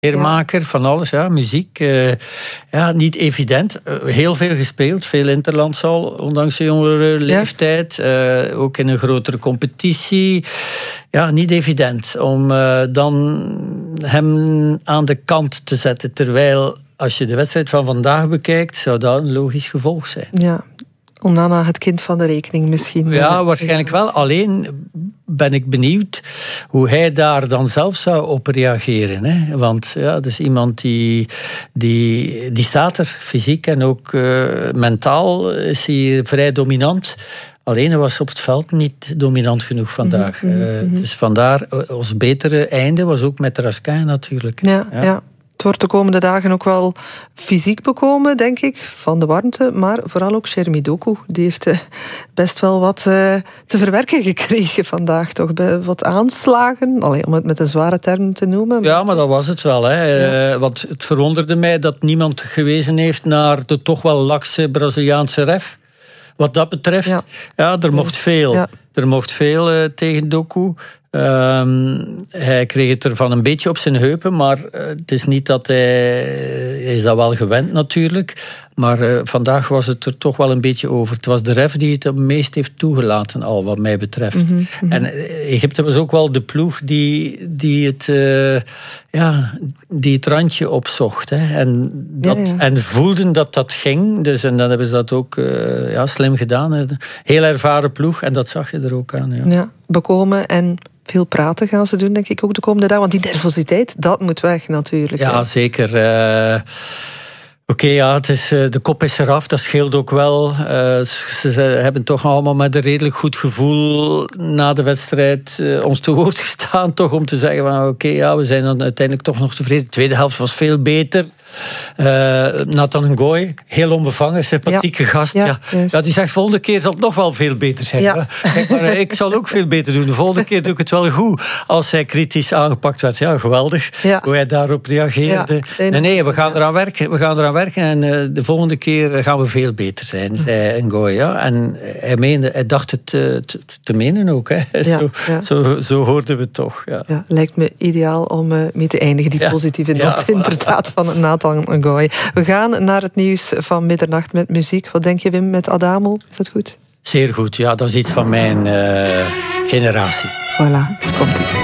Eermaker van alles, ja, muziek. Niet evident. Heel veel gespeeld, veel interlands al, ondanks de jongere leeftijd. Ook in een grotere competitie. Ja, niet evident om dan hem aan de kant te zetten. Terwijl, als je de wedstrijd van vandaag bekijkt, zou dat een logisch gevolg zijn. Ja. Onana het kind van de rekening misschien. Ja, waarschijnlijk wel. Alleen ben ik benieuwd hoe hij daar dan zelf zou op reageren. Hè? Want dat is iemand die staat er, fysiek en ook mentaal is hij vrij dominant. Alleen hij was op het veld niet dominant genoeg vandaag. Dus vandaar, ons betere einde was ook met Raskin natuurlijk. Ja. Het wordt de komende dagen ook wel fysiek bekomen, denk ik, van de warmte. Maar vooral ook Jeremy Doku. Die heeft best wel wat te verwerken gekregen vandaag. Toch wat aanslagen, om het met een zware term te noemen. Ja, maar dat was het wel. Hè. Want het verwonderde mij dat niemand gewezen heeft naar de toch wel lakse Braziliaanse ref. Wat dat betreft, er mocht veel. Ja. Er mocht veel tegen Doku. Hij kreeg het ervan een beetje op zijn heupen, maar het is niet dat hij is dat wel gewend natuurlijk. Maar vandaag was het er toch wel een beetje over. Het was de ref die het het meest heeft toegelaten, al wat mij betreft. En Egypte was ook wel de ploeg die het randje opzocht. Hè. En voelden dat ging. Dus, en dan hebben ze dat ook slim gedaan. Hè. Heel ervaren ploeg, en dat zag je er ook aan. Ja, bekomen en veel praten gaan ze doen, denk ik, ook de komende dagen. Want die nervositeit, dat moet weg natuurlijk. Ja, zeker. Het is, de kop is eraf, dat scheelt ook wel. Ze hebben toch allemaal met een redelijk goed gevoel na de wedstrijd ons te woord gestaan, toch, om te zeggen van we zijn dan uiteindelijk toch nog tevreden. De tweede helft was veel beter. Nathan Ngoy, heel onbevangen, sympathieke gast. Die zegt, volgende keer zal het nog wel veel beter zijn. Ja. Kijk, maar ik zal ook veel beter doen. De volgende keer doe ik het wel goed. Als hij kritisch aangepakt werd, geweldig. Ja. Hoe hij daarop reageerde. Nee, we gaan eraan werken. En de volgende keer gaan we veel beter zijn, zei Ngoy. Ja. En hij dacht het te menen ook. Hè. Zo hoorden we het toch. Ja. Ja, lijkt me ideaal om mee te eindigen, die positieve noot inderdaad van Nathan Ngoy. We gaan naar het nieuws van middernacht met muziek. Wat denk je, Wim, met Adamo? Is dat goed? Zeer goed, ja. Dat is iets van mijn generatie. Voilà, komt-ie.